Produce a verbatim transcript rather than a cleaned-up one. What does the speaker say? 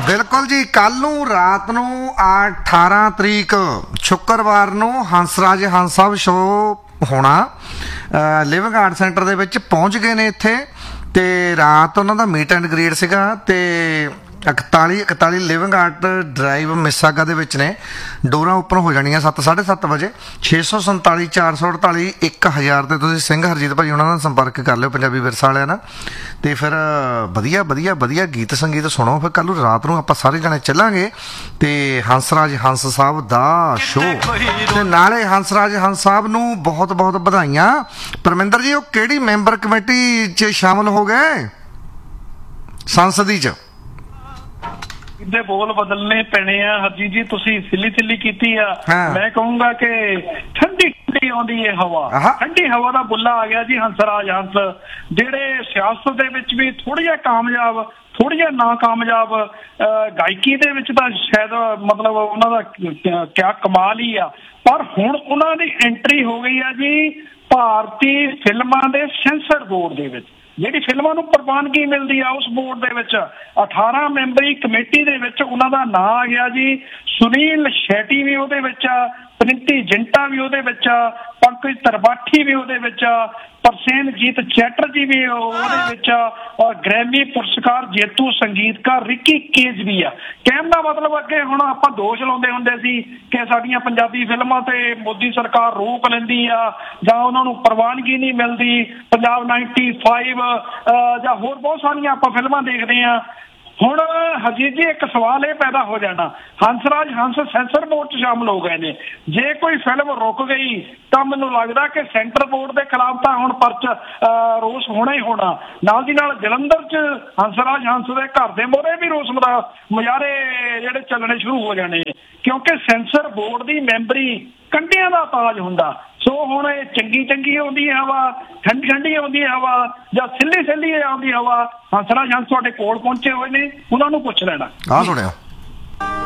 ਬਿਲਕੁਲ ਜੀ। ਕੱਲ ਨੂੰ ਰਾਤ ਨੂੰ ਅਠਾਰਾਂ ਤਰੀਕ ਸ਼ੁੱਕਰਵਾਰ ਨੂੰ ਹੰਸਰਾਜ ਹੰਸ ਸਾਹਿਬ ਸ਼ੋਅ ਹੋਣਾ। ਲਿਵਿੰਗ ਆਰਟ ਸੈਂਟਰ ਦੇ ਵਿੱਚ ਪਹੁੰਚ ਗਏ ਨੇ ਇੱਥੇ, ਤੇ ਰਾਤ ਉਹਨਾਂ ਦਾ ਮੀਟ ਐਂਡ ਗ੍ਰੀਟ ਸੀਗਾ। ਤੇ ਇਕਤਾਲੀ ਇਕਤਾਲੀ ਲਿਵਿੰਗ ਆਰਟ ਡਰਾਈਵ ਮਿਸਾਗਾ ਦੇ ਵਿੱਚ ਨੇ। ਡੋਰਾਂ ਓਪਨ ਹੋ ਜਾਣੀਆਂ ਸੱਤ ਸਾਢੇ ਸੱਤ ਵਜੇ। ਛੇ ਸੌ ਸੰਤਾਲੀ ਚਾਰ ਸੌ ਅੜਤਾਲੀ ਇੱਕ ਹਜ਼ਾਰ 'ਤੇ ਤੁਸੀਂ ਸਿੰਘ ਹਰਜੀਤ ਭਾਈ ਉਹਨਾਂ ਨਾਲ ਸੰਪਰਕ ਕਰ ਲਿਓ, ਪੰਜਾਬੀ ਵਿਰਸਾ ਵਾਲਿਆਂ ਨਾਲ। ਅਤੇ ਫਿਰ ਵਧੀਆ ਵਧੀਆ ਵਧੀਆ ਗੀਤ ਸੰਗੀਤ ਸੁਣੋ। ਫਿਰ ਕੱਲ੍ਹ ਨੂੰ ਰਾਤ ਨੂੰ ਆਪਾਂ ਸਾਰੇ ਜਣੇ ਚੱਲਾਂਗੇ ਅਤੇ ਹੰਸਰਾਜ ਹੰਸ ਸਾਹਿਬ ਦਾ ਸ਼ੋਅ। ਅਤੇ ਨਾਲੇ ਹੰਸਰਾਜ ਹੰਸ ਸਾਹਿਬ ਨੂੰ ਬਹੁਤ ਬਹੁਤ ਵਧਾਈਆਂ। ਪਰਮਿੰਦਰ ਜੀ, ਉਹ ਕਿਹੜੀ ਮੈਂਬਰ ਕਮੇਟੀ 'ਚ ਸ਼ਾਮਲ ਹੋ ਗਏ ਸੰਸਦੀ 'ਚ? ਦੇ ਬੋਲ ਬਦਲਨੇ ਪੈਣੇ ਆ ਹਰਜੀਤ ਜੀ। ਤੁਸੀਂ ਸਿੱਲੀ ਸਿੱਲੀ ਕੀਤੀ ਆ। ਮੈਂ ਕਹੂੰਗਾ ਕਿ ਠੰਡੀ ਠੰਡੀ ਆਉਂਦੀ ਹੈ ਹਵਾ, ਠੰਡੀ ਹਵਾ ਦਾ ਬੁੱਲਾ ਆ ਗਿਆ ਜੀ ਹੰਸਰਾਜ ਹੰਸ, ਜਿਹੜੇ ਸਿਆਸਤ ਦੇ ਵਿੱਚ ਵੀ ਥੋੜ੍ਹੇ ਜਿਹਾ ਕਾਮਯਾਬ, ਥੋੜ੍ਹੇ ਜਿਹਾ ਨਾ ਕਾਮਯਾਬ, ਗਾਇਕੀ ਦੇ ਵਿੱਚ ਤਾਂ ਸ਼ਾਇਦ ਮਤਲਬ ਉਹਨਾਂ ਦਾ ਕਿਆ ਕਮਾਲ ਹੀ ਆ। ਪਰ ਹੁਣ ਉਹਨਾਂ ਦੀ ਐਂਟਰੀ ਹੋ ਗਈ ਆ ਜੀ ਭਾਰਤੀ ਫਿਲਮਾਂ ਦੇ ਸੈਂਸਰ ਬੋਰਡ ਦੇ ਵਿੱਚ, ਜਿਹੜੀ ਫਿਲਮਾਂ ਨੂੰ ਪ੍ਰਵਾਨਗੀ ਮਿਲਦੀ ਆ ਉਸ ਬੋਰਡ ਦੇ ਵਿੱਚ। ਅਠਾਰਾਂ ਮੈਂਬਰੀ ਕਮੇਟੀ ਦੇ ਵਿੱਚ ਉਹਨਾਂ ਦਾ ਨਾਂ ਆ ਗਿਆ ਜੀ। ਸੁਨੀਲ ਸ਼ੈਟੀ ਵੀ ਉਹਦੇ ਵਿੱਚ ਆ, ਪ੍ਰਿੰਤੀ ਜਿੰਟਾ ਵੀ ਉਹਦੇ ਵਿੱਚ ਆ, ਪੰਕਜ ਤ੍ਰਿਪਾਠੀ ਵੀ ਉਹਦੇ ਵਿੱਚ ਆ, ਪ੍ਰਸੇਨਜੀਤ ਚੈਟਰਜੀ ਵੀ ਉਹਦੇ ਵਿੱਚ ਆ, ਔਰ ਗ੍ਰੈਮੀ ਪੁਰਸਕਾਰ ਜੇਤੂ ਸੰਗੀਤਕਾਰ ਰਿੱਕੀ ਕੇਜ ਵੀ ਆ। ਕਹਿਣ ਦਾ ਮਤਲਬ ਅੱਗੇ ਹੁਣ ਆਪਾਂ ਦੋਸ਼ ਲਾਉਂਦੇ ਹੁੰਦੇ ਸੀ ਕਿ ਸਾਡੀਆਂ ਪੰਜਾਬੀ ਫਿਲਮਾਂ ਤੇ ਮੋਦੀ ਸਰਕਾਰ ਰੋਕ ਲੈਂਦੀ ਆ ਜਾਂ ਉਹਨਾਂ ਨੂੰ ਪ੍ਰਵਾਨਗੀ ਨਹੀਂ ਮਿਲਦੀ, ਪੰਜਾਬ ਨਾਈਨਟੀ ਫਾਈਵ ਜਾਂ ਹੋਰ ਬਹੁਤ ਸਾਰੀਆਂ ਆਪਾਂ ਫਿਲਮਾਂ ਦੇਖਦੇ ਹਾਂ। ਹੁਣ ਹਰਜੀਤ ਜੀ ਇੱਕ ਸਵਾਲ ਇਹ ਪੈਦਾ ਹੋ ਜਾਣਾ, ਹੰਸਰਾਜ ਹੰਸ ਸੈਂਸਰ ਬੋਰਡ 'ਚ ਸ਼ਾਮਲ ਹੋ ਗਏ ਨੇ। ਜੇ ਕੋਈ ਫਿਲਮ ਰੁਕ ਗਈ ਤਾਂ ਮੈਨੂੰ ਲੱਗਦਾ ਕਿ ਸੈਂਟਰ ਬੋਰਡ ਦੇ ਖਿਲਾਫ ਤਾਂ ਹੁਣ ਪਰਚ ਰੋਸ ਹੋਣਾ ਹੀ ਹੋਣਾ। ਨਾਲ ਦੀ ਨਾਲ ਜਲੰਧਰ 'ਚ ਹੰਸਰਾਜ ਹੰਸ ਦੇ ਘਰ ਦੇ ਮੋਹਰੇ ਵੀ ਰੋਸ ਮੁਜ਼ਾਹਰੇ ਜਿਹੜੇ ਚੱਲਣੇ ਸ਼ੁਰੂ ਹੋ ਜਾਣੇ, ਕਿਉਂਕਿ ਸੈਂਸਰ ਬੋਰਡ ਦੀ ਮੈਂਬਰੀ ਕੰਢਿਆਂ ਦਾ ਤਾਜ ਹੁੰਦਾ। ਸੋ ਹੁਣ ਇਹ ਚੰਗੀ ਚੰਗੀ ਆਉਂਦੀ ਹਵਾ, ਠੰਡੀ ਠੰਡੀ ਆਉਂਦੀ ਹਵਾ ਜਾਂ ਸਿੱਲੀ ਸਿੱਲੀ ਆਉਂਦੀ ਹਵਾ, ਹੰਸਰਾਜ ਹੰਸ ਤੁਹਾਡੇ ਕੋਲ ਪਹੁੰਚੇ ਹੋਏ ਨੇ, ਉਹਨਾਂ ਨੂੰ ਪੁੱਛ ਲੈਣਾ। ਆਹ ਸੁਣਿਓ।